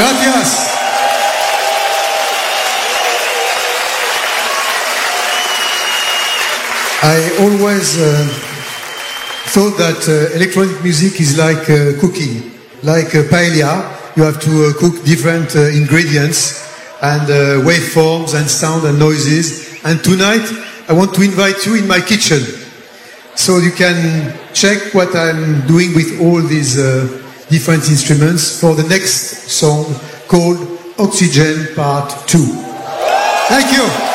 Gracias. I always thought that electronic music is like cooking, like paella. You have to cook different ingredients and waveforms and sound and noises. And tonight I want to invite you in my kitchen so you can check what I'm doing with all these different instruments for the next song called Oxygen Part 2. Thank you.